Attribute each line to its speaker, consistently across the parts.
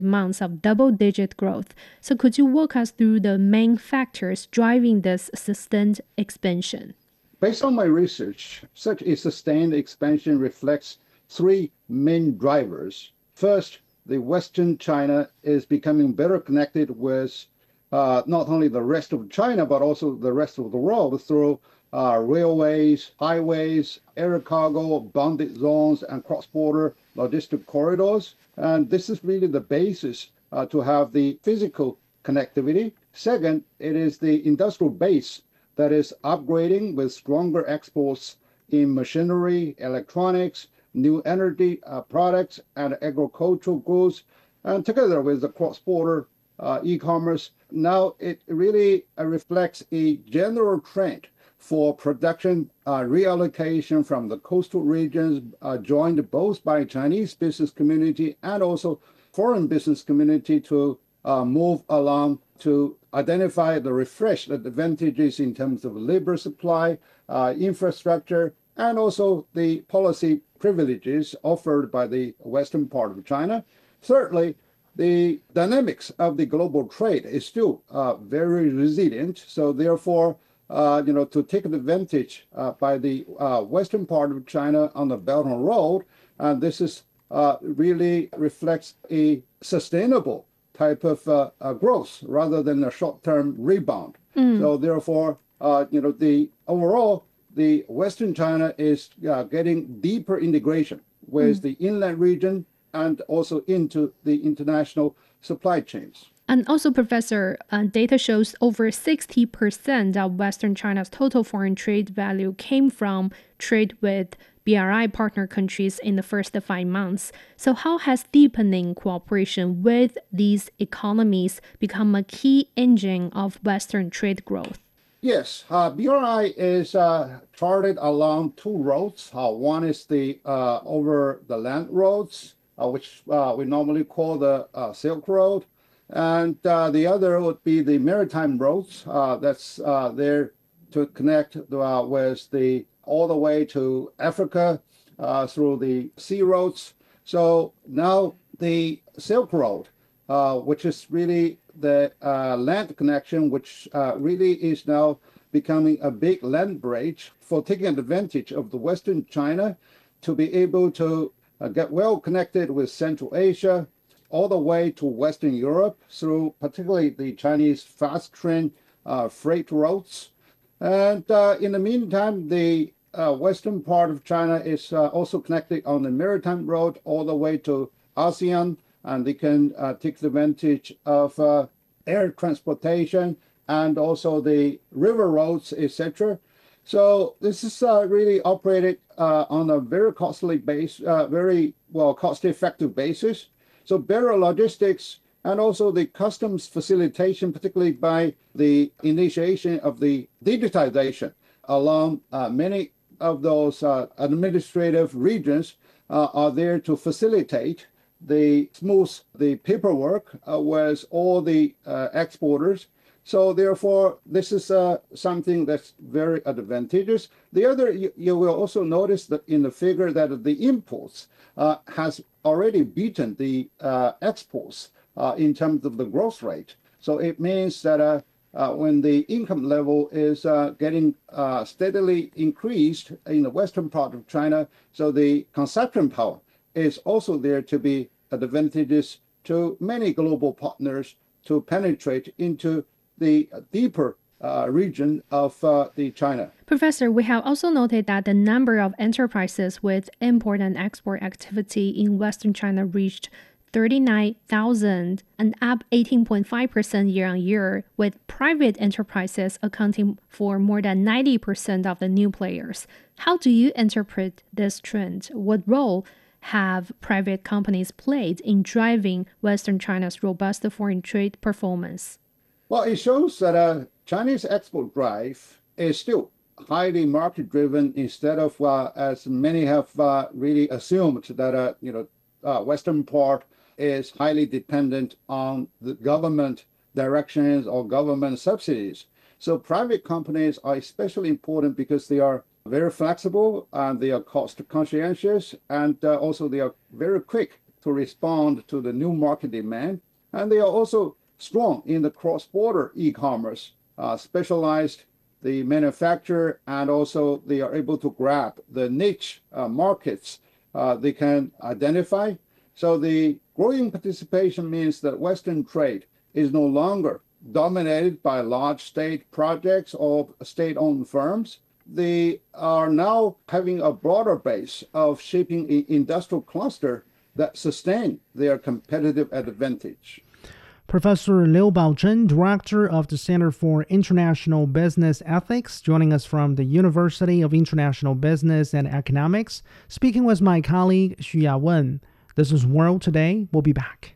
Speaker 1: months of double-digit growth. So could you walk us through the main factors driving this sustained expansion?
Speaker 2: Based on my research, such a sustained expansion reflects three main drivers. First, the Western China is becoming better connected with not only the rest of China, but also the rest of the world through railways, highways, air cargo, bounded zones, and cross-border logistic corridors. And this is really the basis to have the physical connectivity. Second, it is the industrial base that is upgrading with stronger exports in machinery, electronics, new energy products, and agricultural goods. And together with the cross-border e-commerce, now it really reflects a general trend for production reallocation from the coastal regions, joined both by Chinese business community and also foreign business community to move along to identify the refreshed advantages in terms of labor supply, infrastructure, and also the policy privileges offered by the western part of China. Thirdly, the dynamics of the global trade is still very resilient. So therefore, to take advantage by the western part of China on the Belt and Road, and this is really reflects a sustainable type of growth rather than a short-term rebound. So therefore, the overall, the Western China is getting deeper integration with the inland region and also into the international supply chains.
Speaker 1: And also, Professor, data shows over 60% of Western China's total foreign trade value came from trade with BRI partner countries in the first 5 months. So how has deepening cooperation with these economies become a key engine of Western trade growth?
Speaker 2: Yes, BRI is charted along two roads. One is the over the land roads, which we normally call the Silk Road. And the other would be the maritime roads that's there to connect with the all the way to Africa through the sea roads. So now the Silk Road, which is really the land connection, which really is now becoming a big land bridge for taking advantage of the Western China to be able to get well connected with Central Asia, all the way to Western Europe through particularly the Chinese fast train freight routes. And in the meantime, the western part of China is also connected on the maritime road all the way to ASEAN, and they can take advantage of air transportation and also the river roads, etc. So this is really operated on a very costly base, very well cost-effective basis. So better logistics and also the customs facilitation, particularly by the initiation of the digitization along many of those administrative regions are there to facilitate the paperwork with all the exporters. So therefore, this is something that's very advantageous. The other, you will also notice that in the figure that the imports has already beaten the exports in terms of the growth rate. So it means that when the income level is getting steadily increased in the western part of China, so the consumption power is also there to be advantageous to many global partners to penetrate into the deeper region of the China.
Speaker 1: Professor, we have also noted that the number of enterprises with import and export activity in Western China reached 39,000 and up 18.5% year on year, with private enterprises accounting for more than 90% of the new players. How do you interpret this trend? What role have private companies played in driving Western China's robust foreign trade performance?
Speaker 2: Well, it shows that Chinese export drive is still highly market-driven instead of, as many have really assumed, that Western part is highly dependent on the government directions or government subsidies. So private companies are especially important because they are very flexible and they are cost conscientious, and also they are very quick to respond to the new market demand. And they are also strong in the cross-border e-commerce, specialized the manufacturer, and also they are able to grab the niche markets they can identify. So the growing participation means that Western trade is no longer dominated by large state projects or state-owned firms. They are now having a broader base of shaping an industrial cluster that sustain their competitive advantage.
Speaker 3: Professor Liu Baozhen, Director of the Center for International Business Ethics, joining us from the University of International Business and Economics, speaking with my colleague Xu Yawen. This is World Today. We'll be back.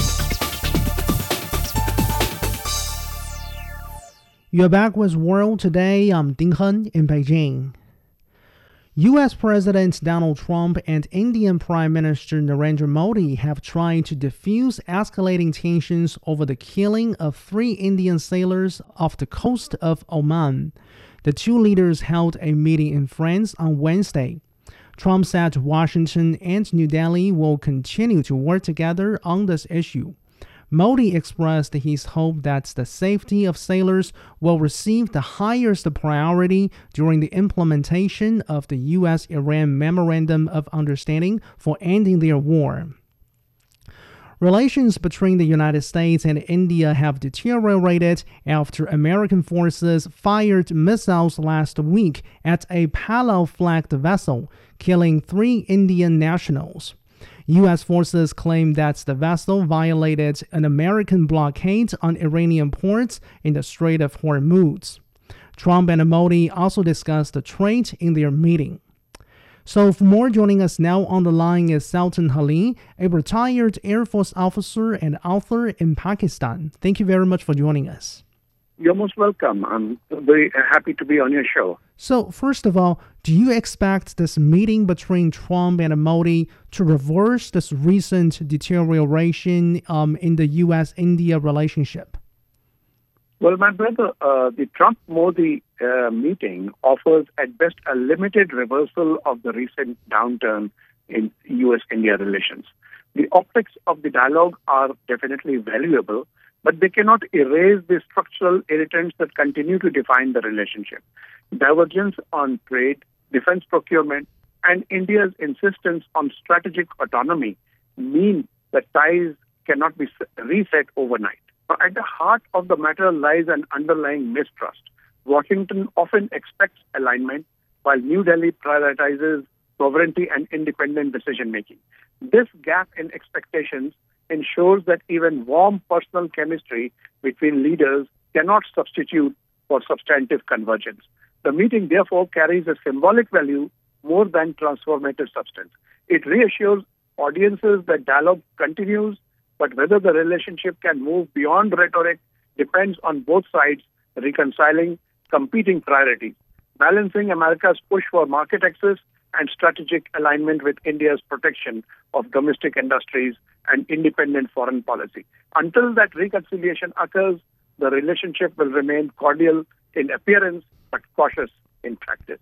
Speaker 3: You're back with World Today. I'm Ding Hen in Beijing. U.S. President Donald Trump and Indian Prime Minister Narendra Modi have tried to defuse escalating tensions over the killing of 3 Indian sailors off the coast of Oman. The two leaders held a meeting in France on Wednesday. Trump said Washington and New Delhi will continue to work together on this issue. Modi expressed his hope that the safety of sailors will receive the highest priority during the implementation of the U.S.-Iran Memorandum of Understanding for ending their war. Relations between the United States and India have deteriorated after American forces fired missiles last week at a Palau-flagged vessel, killing 3 Indian nationals. U.S. forces claim that the vessel violated an American blockade on Iranian ports in the Strait of Hormuz. Trump and Modi also discussed the trade in their meeting. So for more, joining us now on the line is Sultan Hali, a retired Air Force officer and author in Pakistan. Thank you very much for joining us.
Speaker 4: You're most welcome. I'm very happy to be on your show.
Speaker 3: So, first of all, do you expect this meeting between Trump and Modi to reverse this recent deterioration in the U.S.-India relationship?
Speaker 4: Well, my brother, the Trump-Modi meeting offers at best a limited reversal of the recent downturn in U.S.-India relations. The optics of the dialogue are definitely valuable, but they cannot erase the structural irritants that continue to define the relationship. Divergence on trade, defense procurement, and India's insistence on strategic autonomy mean that ties cannot be reset overnight. At the heart of the matter lies an underlying mistrust. Washington often expects alignment, while New Delhi prioritizes sovereignty and independent decision-making. This gap in expectations ensures that even warm personal chemistry between leaders cannot substitute for substantive convergence. The meeting, therefore, carries a symbolic value more than transformative substance. It reassures audiences that dialogue continues, but whether the relationship can move beyond rhetoric depends on both sides reconciling competing priorities, balancing America's push for market access and strategic alignment with India's protection of domestic industries and independent foreign policy. Until that reconciliation occurs, the relationship will remain cordial in appearance but cautious in practice.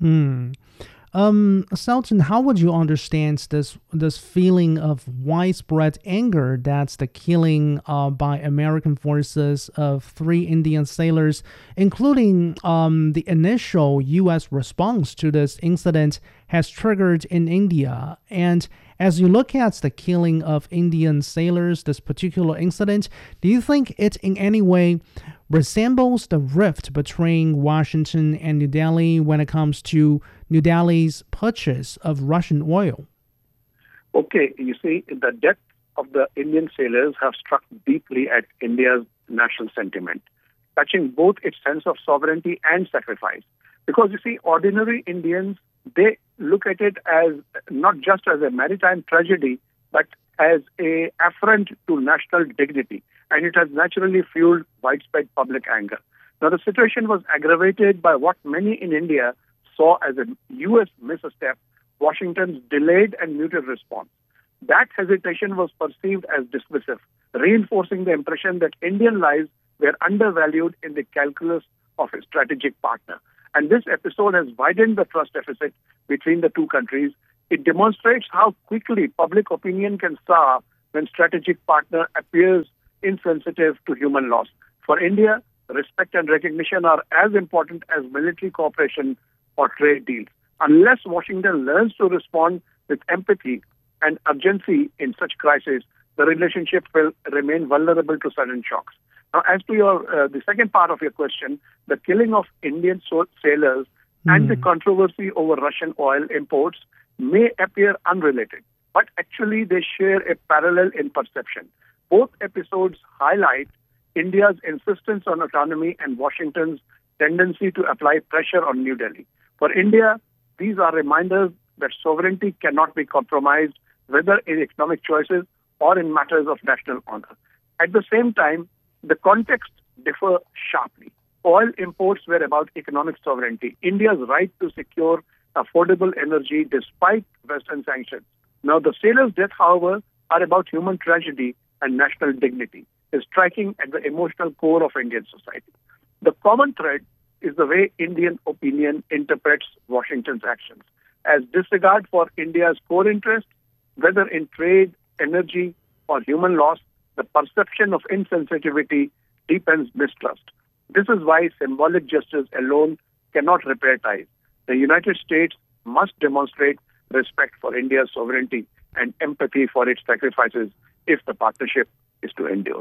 Speaker 3: Sultan, how would you understand this feeling of widespread anger that's the killing by American forces of 3 Indian sailors, including the initial U.S. response to this incident has triggered in India? And as you look at the killing of Indian sailors, this particular incident, do you think it in any way resembles the rift between Washington and New Delhi when it comes to New Delhi's purchase of Russian oil?
Speaker 4: Okay, you see, the death of the Indian sailors have struck deeply at India's national sentiment, touching both its sense of sovereignty and sacrifice. Because you see, ordinary Indians, they look at it as not just as a maritime tragedy, but as an affront to national dignity. And it has naturally fueled widespread public anger. Now, the situation was aggravated by what many in India saw as a U.S. misstep, Washington's delayed and muted response. That hesitation was perceived as dismissive, reinforcing the impression that Indian lives were undervalued in the calculus of a strategic partner. And this episode has widened the trust deficit between the two countries, It demonstrates how quickly public opinion can sour when strategic partner appears insensitive to human loss. For India, respect and recognition are as important as military cooperation or trade deals. Unless Washington learns to respond with empathy and urgency in such crises, the relationship will remain vulnerable to sudden shocks. Now, as to the second part of your question, the killing of Indian sailors and the controversy over Russian oil imports may appear unrelated, but actually they share a parallel in perception. Both episodes highlight India's insistence on autonomy and Washington's tendency to apply pressure on New Delhi. For India, these are reminders that sovereignty cannot be compromised, whether in economic choices or in matters of national honor. At the same time, the context differ sharply. Oil imports were about economic sovereignty, India's right to secure affordable energy despite Western sanctions. Now, the sailors' death, however, are about human tragedy and national dignity, striking at the emotional core of Indian society. The common thread is the way Indian opinion interprets Washington's actions, as disregard for India's core interests, whether in trade, energy, or human loss. The perception of insensitivity deepens mistrust. This is why symbolic gestures alone cannot repair ties. The United States must demonstrate respect for India's sovereignty and empathy for its sacrifices if the partnership is to endure.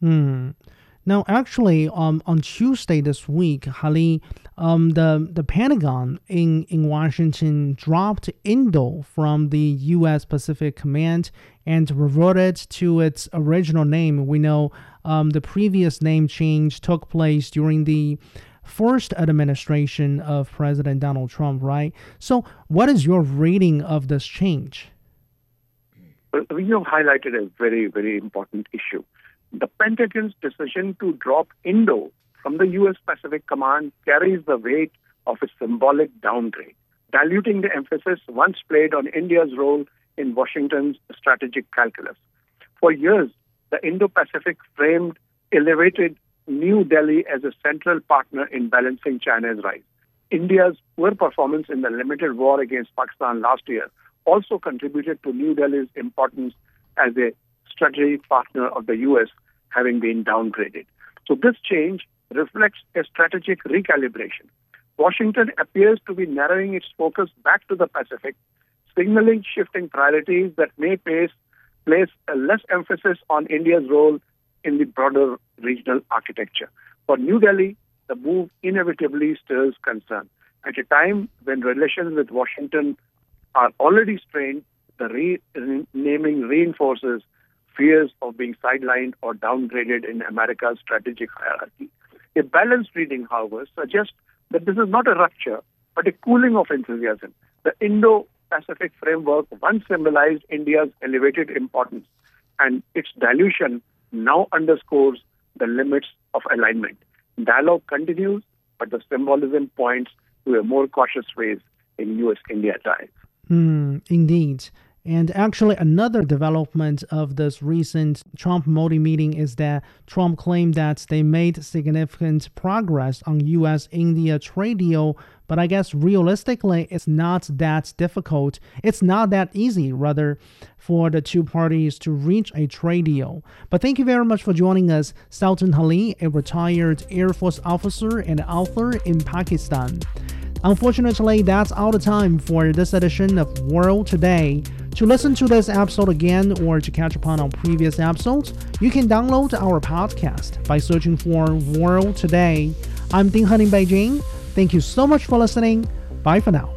Speaker 3: Now, actually, on Tuesday this week, Hali, the Pentagon in Washington dropped Indo from the U.S. Pacific Command and reverted to its original name. We know the previous name change took place during the first administration of President Donald Trump, right? So what is your reading of this change?
Speaker 4: Well, you have highlighted a very, very important issue. The Pentagon's decision to drop Indo from the U.S. Pacific Command carries the weight of a symbolic downgrade, diluting the emphasis once played on India's role in Washington's strategic calculus. For years, the Indo-Pacific elevated New Delhi as a central partner in balancing China's rise. India's poor performance in the limited war against Pakistan last year also contributed to New Delhi's importance as a strategic partner of the U.S., having been downgraded. So this change reflects a strategic recalibration. Washington appears to be narrowing its focus back to the Pacific, signaling shifting priorities that may place a less emphasis on India's role in the broader regional architecture. For New Delhi, the move inevitably stirs concern. At a time when relations with Washington are already strained, the renaming reinforces fears of being sidelined or downgraded in America's strategic hierarchy. A balanced reading, however, suggests that this is not a rupture, but a cooling of enthusiasm. The Indo-Pacific framework once symbolized India's elevated importance, and its dilution now underscores the limits of alignment. Dialogue continues, but the symbolism points to a more cautious phase in U.S.-India ties.
Speaker 3: Indeed. And actually, another development of this recent Trump-Modi meeting is that Trump claimed that they made significant progress on U.S.-India trade deal, but I guess realistically, it's not that difficult. It's not that easy, rather, for the two parties to reach a trade deal. But thank you very much for joining us, Sultan Ali, a retired Air Force officer and author in Pakistan. Unfortunately, that's all the time for this edition of World Today. To listen to this episode again or to catch up on previous episodes, you can download our podcast by searching for World Today. I'm Ding Hen in Beijing. Thank you so much for listening. Bye for now.